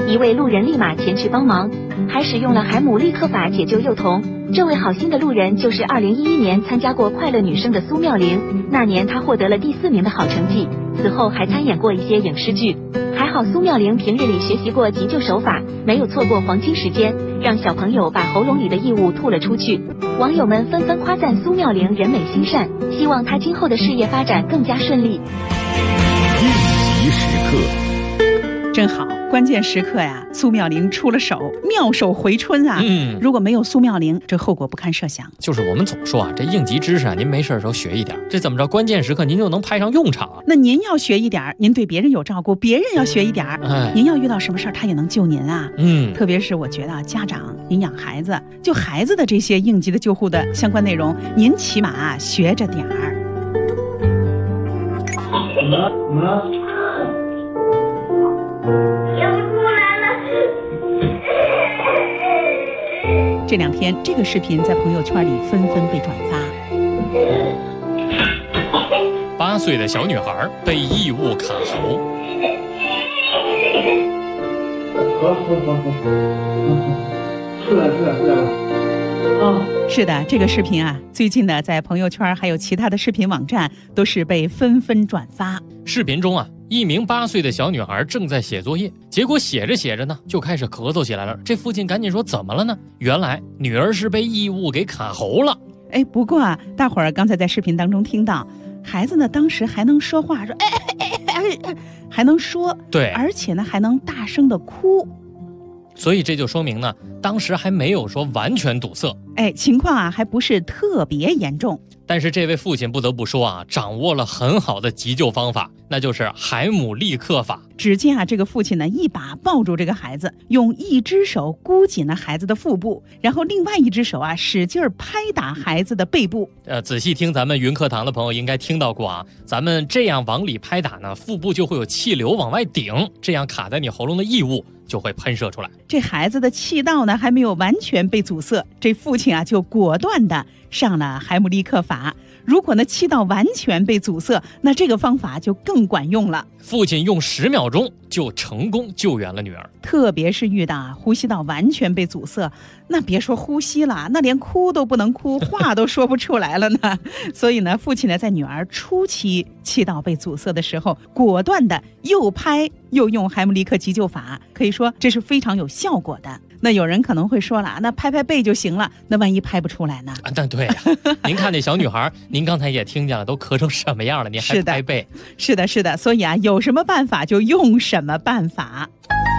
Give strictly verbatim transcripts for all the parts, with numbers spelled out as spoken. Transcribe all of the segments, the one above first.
一位路人立马前去帮忙，还使用了海姆立克法解救幼童。这位好心的路人就是二零一一年参加过快乐女声的苏妙玲，那年她获得了第四名的好成绩，此后还参演过一些影视剧。还好苏妙玲平日里学习过急救手法，没有错过黄金时间，让小朋友把喉咙里的异物吐了出去。网友们纷纷夸赞苏妙玲人美心善，希望她今后的事业发展更加顺利。 应急时刻， 真好，关键时刻呀，苏妙玲出了手，妙手回春啊！ 嗯， 如果没有苏妙玲，这后果不堪设想。 就是我们总说啊，这应急知识啊，您没事的时候学一点，这怎么着？关键时刻您就能派上用场。 那您要学一点，您对别人有照顾，别人要学一点， 哎， 您要遇到什么事儿，他也能救您啊。 嗯， 特别是我觉得啊，家长您养孩子，就孩子的这些应急的救护的相关内容，您起码啊学着点儿。 怎么了？怎么了？ 这两天，这个视频在朋友圈里纷纷被转发。 八岁的小女孩被异物卡喉。 好，好，好，好，出来，出来，出来吧。啊， 是的，这个视频啊，最近呢，在朋友圈还有其他的视频网站都是被纷纷转发。 视频中啊，一名八岁的小女孩正在写作业，结果写着写着呢，就开始咳嗽起来了。这父亲赶紧说：“怎么了呢？”原来女儿是被异物给卡喉了。 哎，不过啊，大伙儿刚才在视频当中听到，孩子呢当时还能说话，说哎哎哎哎，还能说， 对， 而且呢还能大声的哭。 所以这就说明呢，当时还没有说完全堵塞， 哎，情况啊还不是特别严重。 但是这位父亲不得不说啊，掌握了很好的急救方法，那就是海姆立克法。 只见啊，这个父亲呢一把抱住这个孩子，用一只手箍紧了孩子的腹部，然后另外一只手啊使劲拍打孩子的背部。 呃，仔细听咱们云课堂的朋友应该听到过啊，咱们这样往里拍打呢，腹部就会有气流往外顶，这样卡在你喉咙的异物就会喷射出来。 这孩子的气道呢还没有完全被阻塞，这父亲啊就果断的上了海姆立克法。如果呢气道完全被阻塞，那这个方法就更管用了。 父亲用十秒钟就成功救援了女儿。 特别是遇到呼吸道完全被阻塞，那别说呼吸了，那连哭都不能哭，话都说不出来了呢。所以呢，父亲呢在女儿初期气道被阻塞的时候，果断的又拍又用海姆立克急救法，可以说这是非常有效果的。那有人可能会说了，那拍拍背就行了，那万一拍不出来呢？ 啊，那对呀、啊，您看那小女孩，您刚才也听见了，都咳成什么样了，您还拍背？ 是的，是的，所以啊，有什么办法就用什么办法。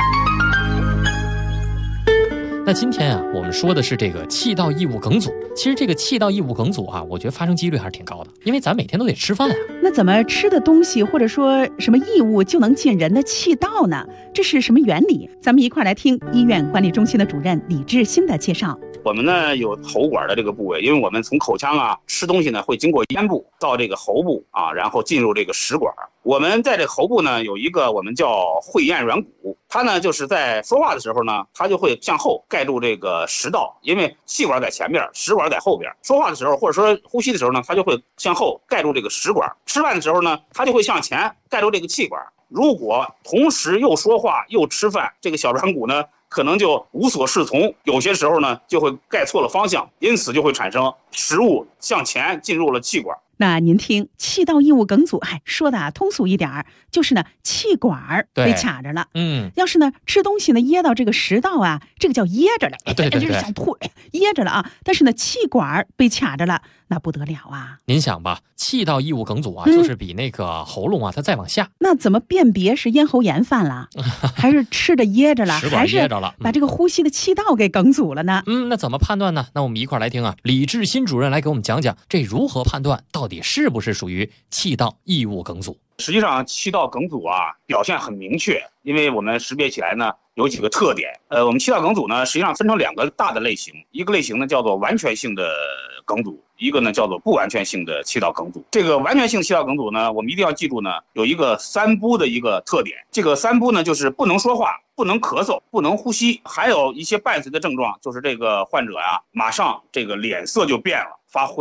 那今天啊，我们说的是这个气道异物梗阻。其实这个气道异物梗阻啊，我觉得发生几率还是挺高的，因为咱每天都得吃饭啊。 那怎么吃的东西或者说什么异物就能进人的气道呢？这是什么原理？咱们一块来听医院管理中心的主任李志新的介绍。 我们呢有喉管的这个部位，因为我们从口腔啊吃东西呢会经过咽部到这个喉部啊，然后进入这个食管。我们在这个喉部呢有一个我们叫会咽软骨，它呢就是在说话的时候呢，它就会向后盖住这个食道，因为气管在前边，食管在后边。说话的时候或者说呼吸的时候呢，它就会向后盖住这个食管。吃饭的时候呢，它就会向前盖住这个气管。如果同时又说话又吃饭，这个小软骨呢可能就无所适从，有些时候呢就会盖错了方向，因此就会产生食物向前进入了气管。 那您听，气道异物梗阻，哎，说的啊通俗一点儿，就是呢气管被卡着了。 嗯， 要是呢吃东西呢噎到这个食道啊，这个叫噎着了， 啊、对对对， 就是想吐，噎着了啊。但是呢气管被卡着了，那不得了啊！ 您想吧，气道异物梗阻啊， 嗯、 就是比那个喉咙啊它再往下。 那怎么辨别是咽喉炎犯了，还是吃的噎着了， 还是把这个呼吸的气道给梗阻了呢？ 嗯，那怎么判断呢？那我们一块来听啊，李志新主任来给我们讲讲这如何判断到底是不是属于气道异物梗阻。 实际上气道梗阻啊表现很明确，因为我们识别起来呢有几个特点。呃，我们气道梗阻呢实际上分成两个大的类型，一个类型呢叫做完全性的梗阻，一个呢叫做不完全性的气道梗阻。这个完全性气道梗阻呢，我们一定要记住呢，有一个三不的一个特点。这个三不呢，就是不能说话、不能咳嗽、不能呼吸，还有一些伴随的症状，就是这个患者啊，马上这个脸色就变了，发灰啊，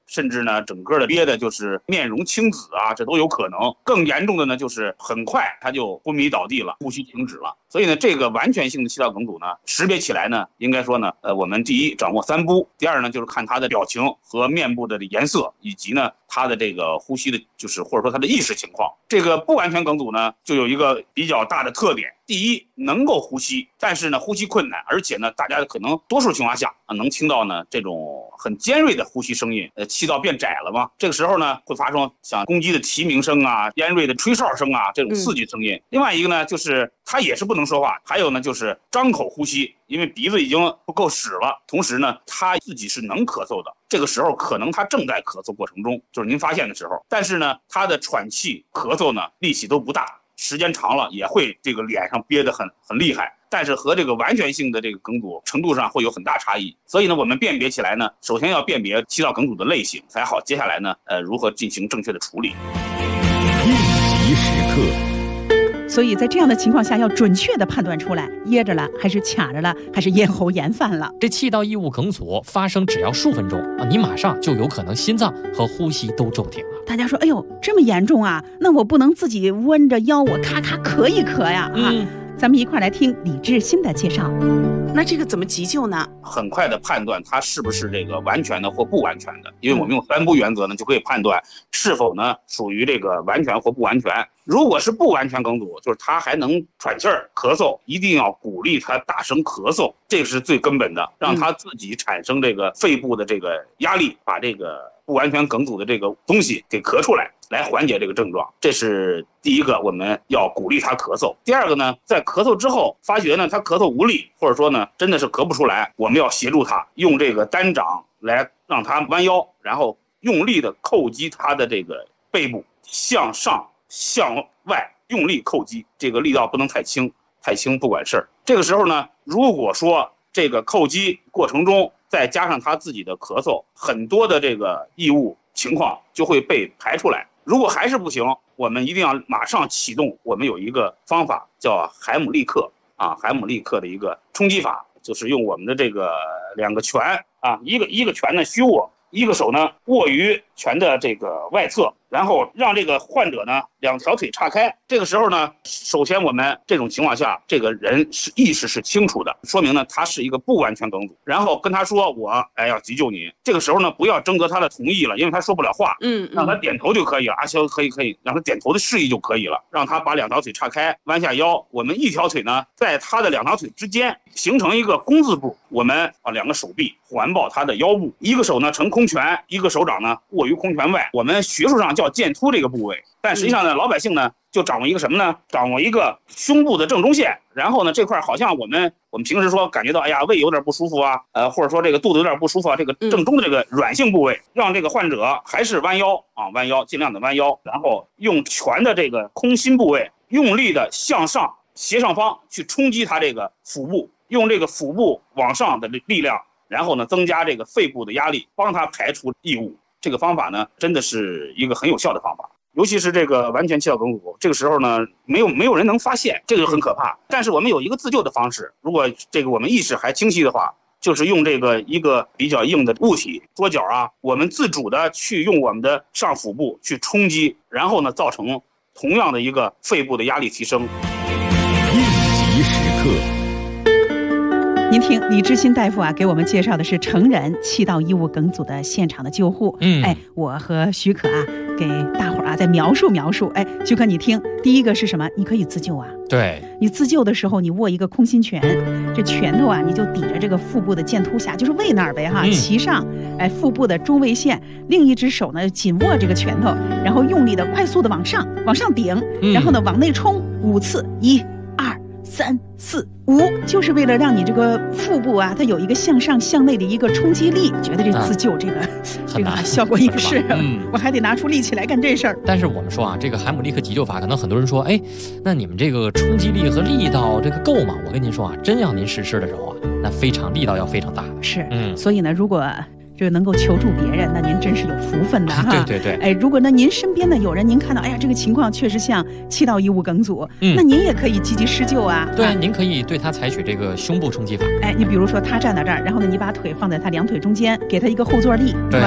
甚至呢整个的憋的就是面容青紫啊，这都有可能。更严重的呢就是很快他就昏迷倒地了，呼吸停止了。所以呢这个完全性的气道梗阻呢识别起来呢，应该说呢呃我们第一掌握三步，第二呢就是看他的表情和面部的颜色，以及呢他的这个呼吸的就是或者说他的意识情况。这个不完全梗阻呢就有一个比较大的特点，第一能够呼吸，但是呢呼吸困难，而且呢大家可能多数情况下啊能听到呢这种很尖锐的呼吸声音，呃气道变窄了嘛，这个时候呢会发生像公鸡的啼鸣声啊、尖锐的吹哨声啊这种刺激声音。嗯、另外一个呢就是他也是不能说话，还有呢就是张口呼吸，因为鼻子已经不够使了，同时呢他自己是能咳嗽的，这个时候可能他正在咳嗽过程中，就是您发现的时候，但是呢他的喘气咳嗽呢力气都不大，时间长了也会这个脸上憋得很很厉害，但是和这个完全性的这个梗阻程度上会有很大差异。所以呢我们辨别起来呢，首先要辨别气道梗阻的类型，才好接下来呢呃如何进行正确的处理。 应急时刻。 所以在这样的情况下，要准确的判断出来噎着了还是卡着了还是咽喉炎犯了。 这气道异物梗阻发生只要数分钟啊，你马上就有可能心脏和呼吸都骤停了。 大家说哎呦这么严重啊，那我不能自己弯着腰我咔咔咳一咳呀、啊嗯、咱们一块来听李志新的介绍。 那这个怎么急救呢？ 很快的判断它是不是这个完全的或不完全的，因为我们用三步原则呢就可以判断是否呢属于这个完全或不完全。如果是不完全梗阻，就是他还能喘气儿咳嗽，一定要鼓励他大声咳嗽，这是最根本的，让他自己产生这个肺部的这个压力，把这个不完全梗阻的这个东西给咳出来，来缓解这个症状。这是第一个，我们要鼓励他咳嗽。第二个呢，在咳嗽之后发觉呢他咳嗽无力，或者说呢真的是咳不出来，我们要协助他用这个单掌来让他弯腰，然后用力的叩击他的这个背部，向上向外用力叩击，这个力道不能太轻，太轻不管事儿。这个时候呢，如果说这个叩击过程中再加上他自己的咳嗽，很多的这个异物情况就会被排出来。如果还是不行，我们一定要马上启动，我们有一个方法叫海姆立克啊，海姆立克的一个冲击法，就是用我们的这个两个拳啊，一个一个拳呢虚握，一个手呢握于拳的这个外侧，然后让这个患者呢两条腿岔开。这个时候呢，首先我们这种情况下，这个人是意识是清楚的，说明呢他是一个不完全梗阻。然后跟他说我哎要急救你，这个时候呢不要征得他的同意了，因为他说不了话，嗯，让他点头就可以了，啊行可以可以，让他点头的示意就可以了，让他把两条腿岔开，弯下腰，我们一条腿呢在他的两条腿之间形成一个工字步，我们啊两个手臂环抱他的腰部，一个手呢成空拳，一个手掌呢握于空拳外，我们学术上叫剑突这个部位，但实际上呢老百姓呢就掌握一个什么呢？掌握一个胸部的正中线，然后呢这块好像我们我们平时说感觉到哎呀胃有点不舒服啊，呃或者说这个肚子有点不舒服啊，这个正中的这个软性部位，让这个患者还是弯腰啊弯腰，尽量的弯腰，然后用拳的这个空心部位用力的向上斜上方去冲击他这个腹部，用这个腹部往上的力量，然后呢增加这个肺部的压力，帮他排出异物。这个方法呢真的是一个很有效的方法，尤其是这个完全气道梗阻，这个时候呢没有没有人能发现，这个就很可怕。但是我们有一个自救的方式，如果这个我们意识还清晰的话，就是用这个一个比较硬的物体桌角啊，我们自主的去用我们的上腹部去冲击，然后呢造成同样的一个肺部的压力提升。 应急时刻。 您听李志新大夫啊给我们介绍的是成人气道异物梗阻的现场的救护。嗯，哎，我和许可啊给大伙儿啊再描述描述。哎，许可你听，第一个是什么？你可以自救啊。 对， 你自救的时候，你握一个空心拳，这拳头啊你就抵着这个腹部的剑突下，就是胃那儿呗哈，其上，哎，腹部的中位线，另一只手呢紧握这个拳头，然后用力的快速的往上往上顶，然后呢往内冲五次，一。三四五，就是为了让你这个腹部啊，它有一个向上向内的一个冲击力。觉得这自救这个、啊、这个效果也是，嗯，我还得拿出力气来干这事儿。 但是我们说啊，这个海姆立克急救法，可能很多人说，哎，那你们这个冲击力和力道这个够吗？我跟您说啊，真要您实施的时候啊，那非常力道要非常大。 是，嗯，所以呢，如果这个能够求助别人，那您真是有福分的哈。 对对对。 哎，如果呢您身边呢有人，您看到哎呀这个情况确实像气道异物梗阻，嗯，那您也可以积极施救啊。 对， 啊、 您可以对他采取这个胸部冲击法。 哎，你比如说他站到这儿，然后呢你把腿放在他两腿中间，给他一个后坐力，是吧？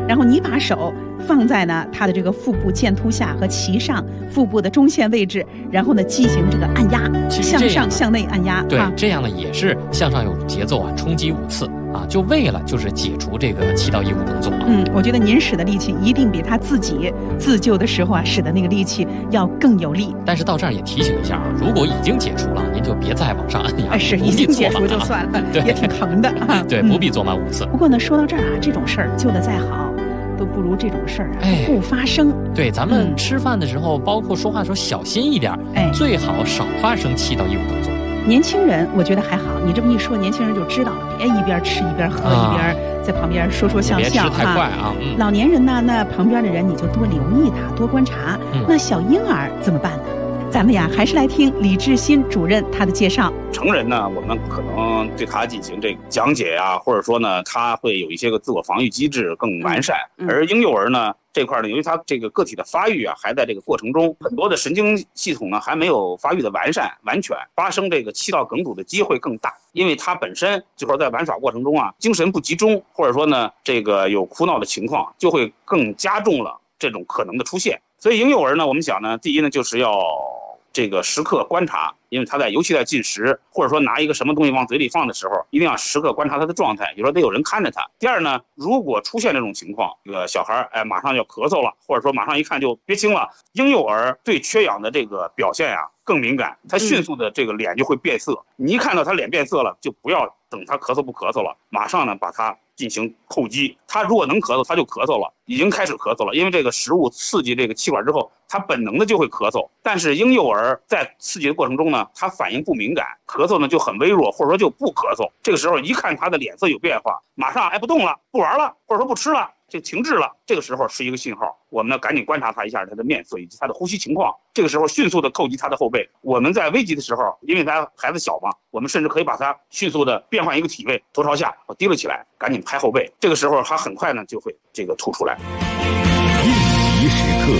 然后你把手放在呢他的这个腹部剑突下和脐上腹部的中线位置，然后呢进行这个按压，向上向内按压。 对、 啊， 这样呢也是向上有节奏啊，冲击五次啊，就为了就是解除这个气道异物梗阻。 嗯，我觉得您使的力气一定比他自己自救的时候啊使的那个力气要更有力。 但是到这儿也提醒一下啊，如果已经解除了，您就别再往上按压， 哎，是已经解除就算了，也挺疼的啊。 对，不必做满五次。 不过呢，说到这儿啊，这种事儿救得再好，都不如这种事儿啊、 哎、 不发生。 对，咱们吃饭的时候，嗯、包括说话的时候小心一点， 哎， 最好少发生气道异物梗阻。 年轻人我觉得还好，你这么一说，年轻人就知道了，别一边吃一边喝，啊、一边在旁边说说笑笑， 别吃太快啊。 嗯、老年人呢，那旁边的人你就多留意他，多观察。嗯、那小婴儿怎么办呢？咱们呀，还是来听李志新主任他的介绍。 成人呢，我们可能对他进行这个讲解呀、啊，或者说呢，他会有一些个自我防御机制更完善。嗯嗯、而婴幼儿呢这块呢，由于他这个个体的发育啊，还在这个过程中，很多的神经系统呢还没有发育的完善完全，发生这个气道梗阻的机会更大。因为他本身就说在玩耍过程中啊，精神不集中，或者说呢这个有哭闹的情况，就会更加重了这种可能的出现。所以婴幼儿呢，我们想呢，第一呢就是要这个时刻观察，因为他在尤其在进食或者说拿一个什么东西往嘴里放的时候，一定要时刻观察他的状态，有时候得有人看着他。第二呢，如果出现这种情况，这个小孩哎马上要咳嗽了，或者说马上一看就憋青了，婴幼儿对缺氧的这个表现呀、啊、更敏感，他迅速的这个脸就会变色。你一看到他脸变色了，就不要等他咳嗽不咳嗽了，马上呢把他进行叩击。他如果能咳嗽，他就咳嗽了，已经开始咳嗽了，因为这个食物刺激这个气管之后，他本能的就会咳嗽。但是婴幼儿在刺激的过程中呢，他反应不敏感，咳嗽呢就很微弱，或者说就不咳嗽。这个时候一看他的脸色有变化，马上哎不动了，不玩了，或者说不吃了，就停滞了。这个时候是一个信号，我们呢赶紧观察他一下他的面色以及他的呼吸情况。这个时候迅速的叩击他的后背。我们在危急的时候，因为他孩子小嘛，我们甚至可以把他迅速的变换一个体位，头朝下，我提了起来，赶紧拍后背。这个时候他很快呢就会这个吐出来。 应急时刻。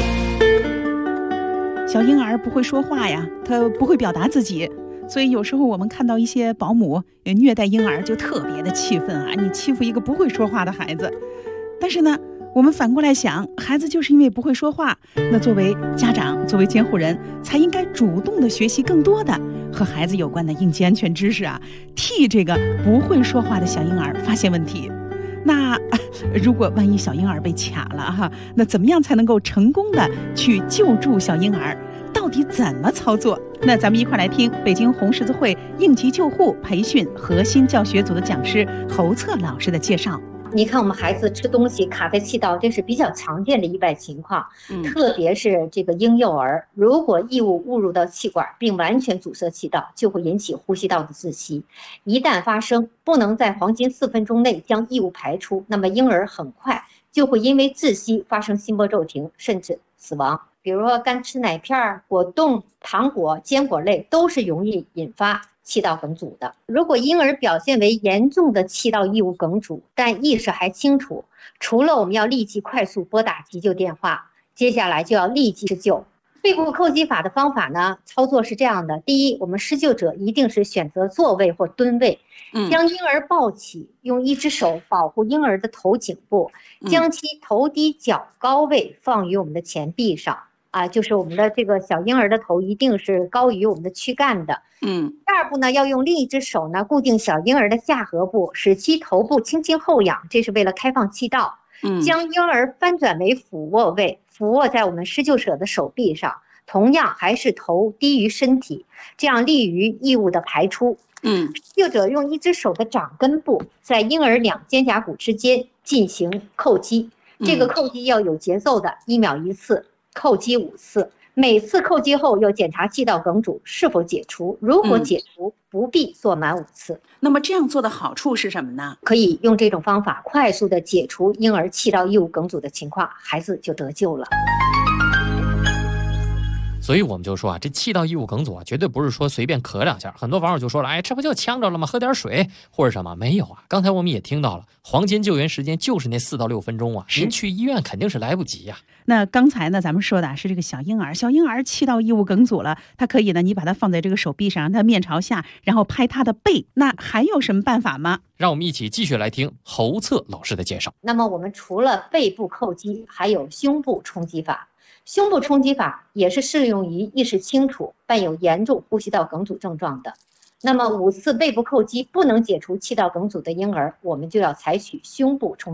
小婴儿不会说话呀，他不会表达自己，所以有时候我们看到一些保姆虐待婴儿就特别的气愤啊！你欺负一个不会说话的孩子。但是呢，我们反过来想，孩子就是因为不会说话，那作为家长，作为监护人，才应该主动的学习更多的和孩子有关的应急安全知识啊，替这个不会说话的小婴儿发现问题。那如果万一小婴儿被卡了哈，那怎么样才能够成功的去救助小婴儿？到底怎么操作？那咱们一块来听北京红十字会应急救护培训核心教学组的讲师侯策老师的介绍。 你看我们孩子吃东西卡在气道，这是比较常见的意外情况，嗯、特别是这个婴幼儿，如果异物误入到气管并完全阻塞气道，就会引起呼吸道的窒息。一旦发生，不能在黄金四分钟内将异物排出，那么婴儿很快就会因为窒息发生心搏骤停，甚至死亡。比如说干吃奶片、果冻、糖果、坚果类都是容易引发气道梗阻的。如果婴儿表现为严重的气道异物梗阻，但意识还清楚，除了我们要立即快速拨打急救电话，接下来就要立即施救。背部叩击法的方法呢，操作是这样的：第一，我们施救者一定是选择坐位或蹲位，将婴儿抱起，用一只手保护婴儿的头颈部，将其头低脚高位放于我们的前臂上。啊，就是我们的这个小婴儿的头一定是高于我们的躯干的。嗯，第二步呢，要用另一只手呢固定小婴儿的下颌部，使其头部轻轻后仰，这是为了开放气道。嗯，将婴儿翻转为俯卧位，俯卧在我们施救者的手臂上，同样还是头低于身体，这样利于异物的排出。嗯，施救者用一只手的掌根部在婴儿两肩胛骨之间进行叩击，这个叩击要有节奏的，一秒一次。叩击五次，每次叩击后要检查气道梗阻是否解除，如果解除，不必做满五次。 嗯、那么这样做的好处是什么呢？ 可以用这种方法快速的解除婴儿气道异物梗阻的情况，孩子就得救了。 所以我们就说啊，这气道异物梗阻啊，绝对不是说随便咳两下。很多网友就说了，哎，这不就呛着了吗？喝点水或者什么？没有啊。刚才我们也听到了，黄金救援时间就是那四到六分钟啊，您去医院肯定是来不及呀、啊。 那刚才呢，咱们说的是这个小婴儿，小婴儿气道异物梗阻了，他可以呢，你把它放在这个手臂上，让他面朝下，然后拍他的背。那还有什么办法吗？ 让我们一起继续来听侯策老师的介绍。 那么我们除了背部叩击，还有胸部冲击法。胸部冲击法也是适用于意识清楚、伴有严重呼吸道梗阻症状的。那么五次背部叩击不能解除气道梗阻的婴儿，我们就要采取胸部冲击。